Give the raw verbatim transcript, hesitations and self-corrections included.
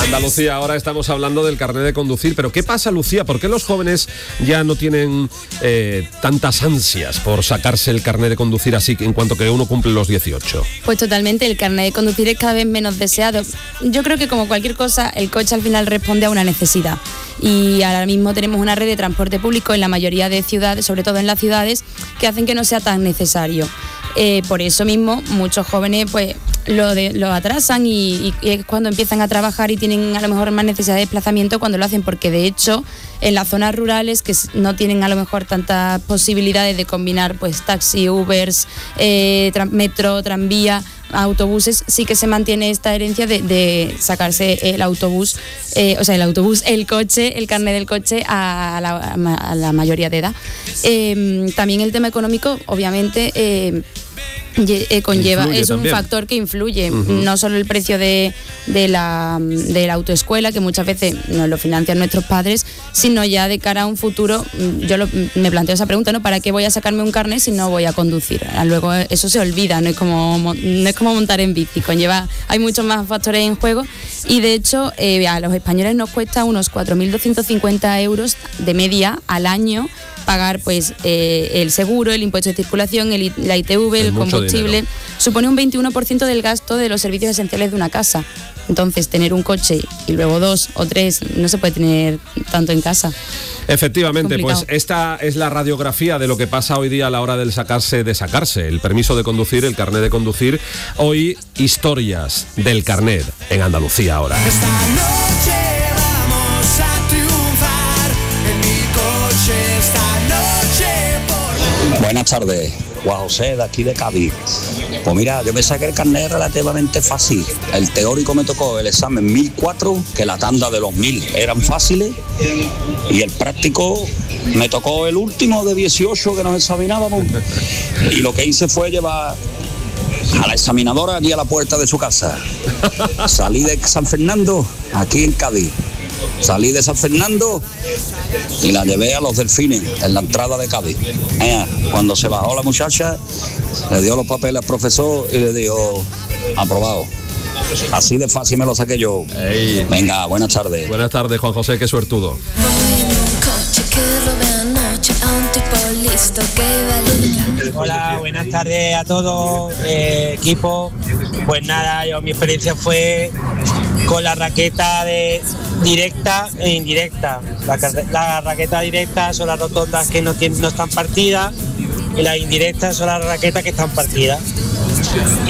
Andalucía, ahora estamos hablando del carnet de conducir, pero ¿qué pasa, Lucía? ¿Por qué los jóvenes ya no tienen eh, tantas ansias por sacarse el carnet de conducir así en cuanto que uno cumple los dieciocho? Pues totalmente, el carnet de conducir es cada vez menos deseado. Yo creo que como cualquier cosa, el coche al final responde a una necesidad. Y ahora mismo tenemos una red de transporte público en la mayoría de ciudades, sobre todo en las ciudades, que hacen que no sea tan necesario. Eh, por eso mismo muchos jóvenes pues lo, de, lo atrasan y, y es cuando empiezan a trabajar y tienen a lo mejor más necesidad de desplazamiento cuando lo hacen, porque de hecho en las zonas rurales que no tienen a lo mejor tantas posibilidades de combinar pues taxi, Ubers, eh, tra- metro, tranvía, autobuses, sí que se mantiene esta herencia de, de sacarse el autobús, eh, o sea el autobús, el coche, el carnet del coche a la, a la mayoría de edad. Eh, también el tema económico, obviamente, eh, Eh, conlleva, influye es un también. factor que influye, Uh-huh. no solo el precio de, de, la, de la autoescuela, que muchas veces nos lo financian nuestros padres, sino ya de cara a un futuro. Yo lo, me planteo esa pregunta, ¿no? ¿Para qué voy a sacarme un carnet si no voy a conducir? Luego eso se olvida, no es como, no es como montar en bici, conlleva, hay muchos más factores en juego y de hecho eh, a los españoles nos cuesta unos cuatro mil doscientos cincuenta euros de media al año pagar pues eh, el seguro, el impuesto de circulación, el, la I T V, Es el mucho combustible. dinero. Supone un veintiuno por ciento del gasto de los servicios esenciales de una casa. Entonces, tener un coche y luego dos o tres, no se puede tener tanto en casa. Efectivamente, Complicado. pues esta es la radiografía de lo que pasa hoy día a la hora del sacarse, de sacarse el permiso de conducir, el carnet de conducir. Hoy, historias del carnet en Andalucía ahora. Esta noche vamos a triunfar en mi coche, esta noche por... Buenas tardes, Juan José de aquí de Cádiz. Pues mira, yo me saqué el carnet relativamente fácil. El teórico me tocó el examen mil cuatro, que la tanda de los mil eran fáciles, y el práctico me tocó el último de dieciocho que nos examinábamos. Y lo que hice fue llevar a la examinadora allí a la puerta de su casa. Salí de San Fernando, aquí en Cádiz. Salí de San Fernando y la llevé a los Delfines, en la entrada de Cádiz. Eh, cuando se bajó la muchacha, le dio los papeles al profesor y le dijo, aprobado. Así de fácil me lo saqué yo. Ey. Venga, buenas tardes. Buenas tardes, Juan José, qué suertudo. Hola, buenas tardes a todos, eh, equipo. Pues nada, yo mi experiencia fue con la raqueta de directa e indirecta. La, la raqueta directa son las rotondas que no, tienen, no están partidas y las indirectas son las raquetas que están partidas.